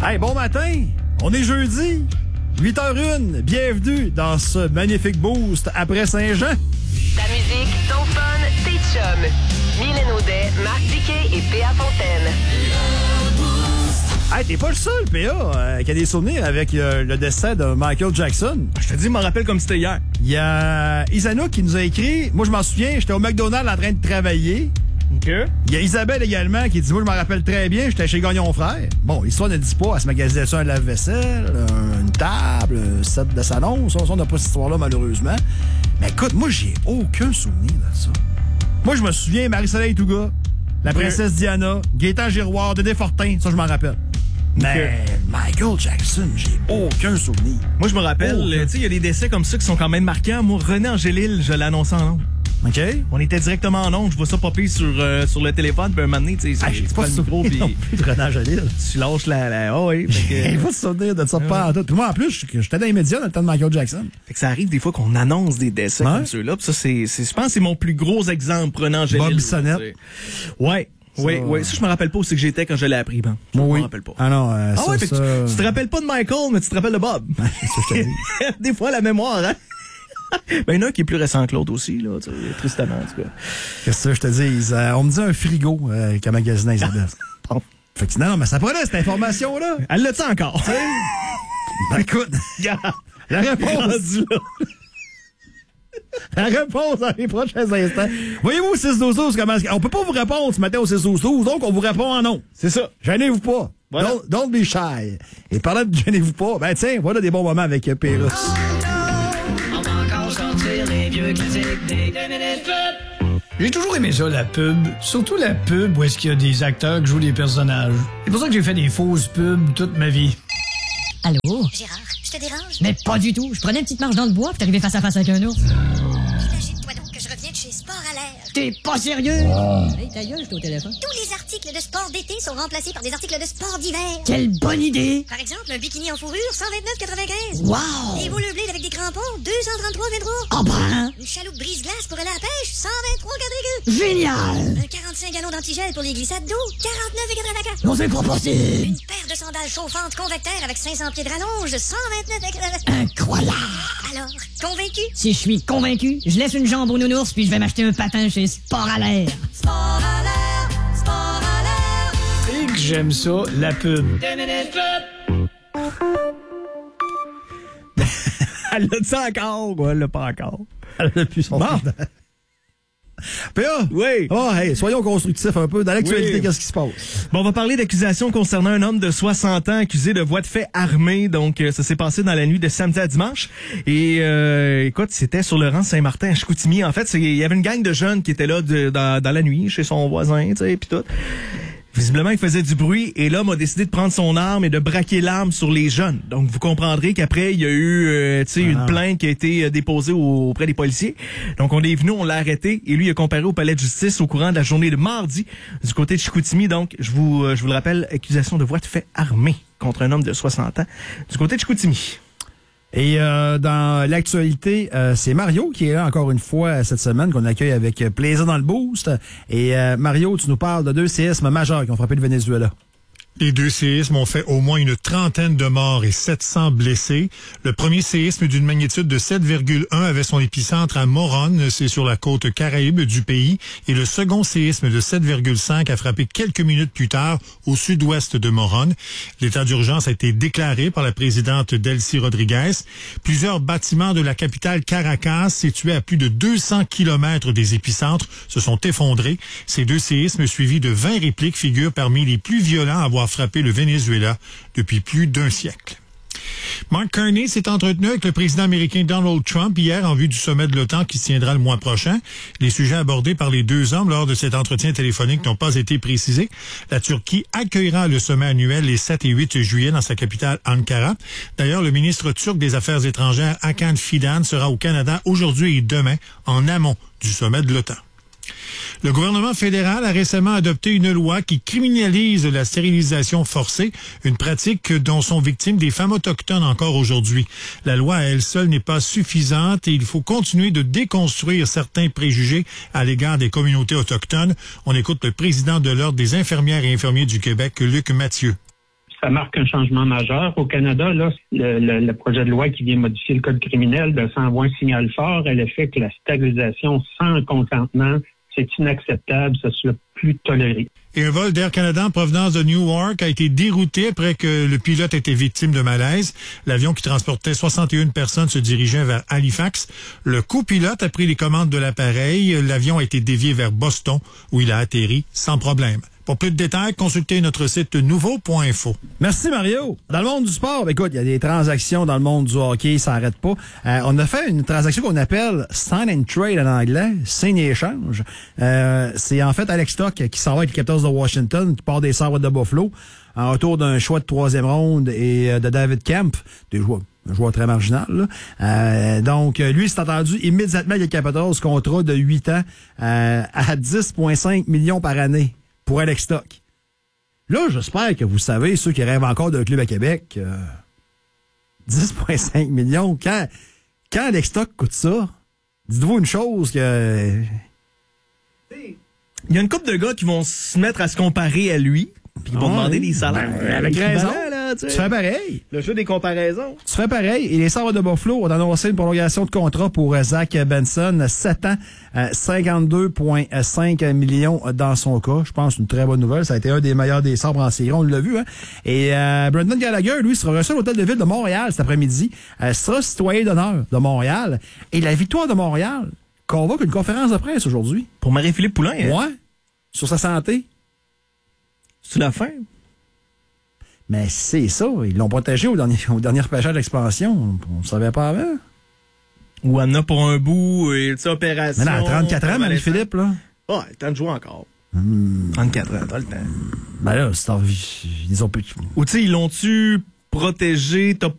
Hey, bon matin! On est jeudi, 8h01. Bienvenue dans ce magnifique boost après Saint-Jean. Ta musique, ton fun, tes chums. Mylène Audet, Marc Diquet et P.A. Fontaine. Hey, t'es pas le seul, P.A., qui a des souvenirs avec le décès de Michael Jackson. Je te dis, je m'en rappelle comme c'était hier. Il y a Isanouk qui nous a écrit. Moi, je m'en souviens, j'étais au McDonald's en train de travailler. OK. Il y a Isabelle également qui dit, moi, je m'en rappelle très bien, j'étais chez Gagnon Frère. Bon, l'histoire ne dit pas, elle se magasinait ça un lave-vaisselle, une table, un set de salon. Ça, on n'a pas cette histoire-là, malheureusement. Mais écoute, moi, j'ai aucun souvenir de ça. Moi, je me souviens, Marie-Soleil Touga, la princesse Diana, Gaétan Giroir, Dédé Fortin, ça, je m'en rappelle. Mais Michael Jackson, j'ai aucun souvenir. Moi, je me rappelle, tu sais, il y a des décès comme ça qui sont quand même marquants. Moi, René Angélil, je l'ai annoncé en ondes. OK? On était directement en ondes, je vois ça popper sur le téléphone, puis un moment donné, tu sais, c'est pas le micro, puis de René Angélil. Tu lâches la oh oui. Il va se souvenir de ça pas en tout. Puis moi, en plus, j'étais dans les médias dans le temps de Michael Jackson. Fait que ça arrive des fois qu'on annonce des décès comme ceux-là, puis ça, je pense que c'est mon plus gros exemple, René Angélil. Bob Bissonnette. Ouais. Oui. Ça, je me rappelle pas où c'est que j'étais quand je l'ai appris. Bon, je me rappelle pas. Ah non, ça... Tu te rappelles pas de Michael, mais tu te rappelles de Bob. C'est ça que je te dis. Des fois, la mémoire, hein? Ben, il y en a un qui est plus récent que l'autre aussi, là, tristement, en tout cas. Qu'est-ce que je te dis? On me dit un frigo qu'a magasiné Isabelle. Bon. Fait que non, mais ça prenait cette information-là. Elle l'a-tu encore? Ben, écoute, la réponse... La réponse dans les prochains instants. Voyez-vous au 6-12-12 comment... On peut pas vous répondre ce matin au 6-12-12, donc on vous répond en non. C'est ça. Gênez-vous pas. Voilà. Don't be shy. Et parlant de gênez-vous pas, ben tiens, voilà des bons moments avec Pérus. On va encore sortir les vieux classiques des 2 minutes pub. J'ai toujours aimé ça, la pub. Surtout la pub où est-ce qu'il y a des acteurs qui jouent des personnages. C'est pour ça que j'ai fait des fausses pubs toute ma vie. Allô? Gérard, je te dérange? Mais pas du tout. Je prenais une petite marche dans le bois puis t'arrivais face à face avec un ours. Imagine-toi donc que je reviens de chez Sport à l'air. T'es pas sérieux? Hey, ta gueule, j'étais au téléphone. Tous les articles de sport d'été sont remplacés par des articles de sport d'hiver. Quelle bonne idée! Par exemple, un bikini en fourrure, 129,95. Wow! Des velours bleus avec des crampons, 233,23. Oh ben! Une chaloupe brise-glace pour aller à la pêche, 123,4. Génial! Un 45 gallons d'antigel pour les glissades d'eau, 49,84. Non, c'est pas possible! Une paire de sandales chauffantes convecteurs avec 500 pieds de rallonge, 129,84. Incroyable! Alors, convaincu? Si je suis convaincu, je laisse une jambe au nounours puis je vais m'acheter un patin chez Sport à l'air. Sport à l'air, sport à l'air. Et que j'aime ça, la pub. 2 minutes pub. Elle l'a-tu encore ou elle l'a pas encore? Elle a plus son Bon. P.A. Oui. Oh, hey, soyons constructifs un peu. Dans l'actualité, Oui. qu'est-ce qui se passe? Bon, on va parler d'accusations concernant un homme de 60 ans accusé de voies de fait armées. Donc, ça s'est passé dans la nuit de samedi à dimanche. Et écoute, c'était sur le rang Saint-Martin à Chicoutimi. En fait, il y avait une gang de jeunes qui étaient là dans la nuit chez son voisin, tu sais, puis tout. Visiblement, il faisait du bruit et l'homme a décidé de prendre son arme et de braquer l'arme sur les jeunes. Donc, vous comprendrez qu'après, il y a eu une plainte qui a été déposée auprès des policiers. Donc, on est venu, on l'a arrêté et lui il a comparé au palais de justice au courant de la journée de mardi du côté de Chicoutimi. Donc, je vous le rappelle, accusation de voie de fait armée contre un homme de 60 ans du côté de Chicoutimi. Et dans l'actualité, c'est Mario qui est là encore une fois cette semaine, qu'on accueille avec plaisir dans le boost. Et Mario, tu nous parles de 2 séismes majeurs qui ont frappé le Venezuela. Les 2 séismes ont fait au moins une trentaine de morts et 700 blessés. Le premier séisme d'une magnitude de 7,1 avait son épicentre à Morón, c'est sur la côte caraïbe du pays. Et le second séisme de 7,5 a frappé quelques minutes plus tard au sud-ouest de Morón. L'état d'urgence a été déclaré par la présidente Delcy Rodriguez. Plusieurs bâtiments de la capitale Caracas, situés à plus de 200 kilomètres des épicentres, se sont effondrés. Ces 2 séismes suivis de 20 répliques figurent parmi les plus violents à avoir frappé le Venezuela depuis plus d'1 siècle. Mark Carney s'est entretenu avec le président américain Donald Trump hier en vue du sommet de l'OTAN qui se tiendra le mois prochain. Les sujets abordés par les 2 hommes lors de cet entretien téléphonique n'ont pas été précisés. La Turquie accueillera le sommet annuel les 7 et 8 juillet dans sa capitale Ankara. D'ailleurs, le ministre turc des Affaires étrangères Hakan Fidan sera au Canada aujourd'hui et demain en amont du sommet de l'OTAN. Le gouvernement fédéral a récemment adopté une loi qui criminalise la stérilisation forcée, une pratique dont sont victimes des femmes autochtones encore aujourd'hui. La loi à elle seule n'est pas suffisante et il faut continuer de déconstruire certains préjugés à l'égard des communautés autochtones. On écoute le président de l'Ordre des infirmières et infirmiers du Québec, Luc Mathieu. ça marque un changement majeur. Au Canada, là, le projet de loi qui vient modifier le code criminel, ça envoie un signal fort à l'effet que la stérilisation sans consentement, c'est inacceptable, ça soit plus toléré. Et un vol d'Air Canada en provenance de Newark a été dérouté après que le pilote était victime de malaise. L'avion qui transportait 61 personnes se dirigeait vers Halifax. Le copilote a pris les commandes de l'appareil. L'avion a été dévié vers Boston, où il a atterri sans problème. Pour plus de détails, consultez notre site nouveau.info. Merci, Mario. Dans le monde du sport, écoute, il y a des transactions dans le monde du hockey, ça n'arrête pas. On a fait une transaction qu'on appelle sign and trade en anglais, signe et échange. C'est en fait Alex Stock qui s'en va avec les Capitals de Washington, qui part des Sabres de Buffalo, en retour d'un choix de 3e ronde et de David Kemp, un joueur très marginal. Donc, lui, c'est entendu immédiatement avec les Capitals, contrat de 8 ans à 10,5 millions par année. Pour Alex Stock. Là, j'espère que vous savez, ceux qui rêvent encore d'un club à Québec, 10,5 millions. Quand Alex Stock coûte ça, dites-vous une chose que... Il y a une couple de gars qui vont se mettre à se comparer à lui, puis ils vont demander des salaires. Avec raison. Là, tu fais pareil. Le jeu des comparaisons. Tu fais pareil. Et les Sabres de Buffalo ont annoncé une prolongation de contrat pour Zach Benson, 7 ans, 52,5 millions dans son cas. Je pense une très bonne nouvelle. Ça a été un des meilleurs des Sabres en série, on l'a vu. Hein? Et Brendan Gallagher, lui, sera reçu à l'Hôtel de Ville de Montréal cet après-midi. Sera citoyen d'honneur de Montréal. Et la victoire de Montréal convoque une conférence de presse aujourd'hui. Pour Marie-Philippe Poulin. Hein? Ouais. Sur sa santé. C'est la fin. Mais c'est ça. Ils l'ont protégé au dernier repêchage d'expansion. On ne savait pas avant. Ou Anna pour un bout, et opération. Mais non, à 34 ans, Marie-Philippe, là. Ouais, temps de jouer encore. 34 ans, t'as le temps. Ben là, ils ont pu... Ou tu sais, ils l'ont-tu protégé, t'as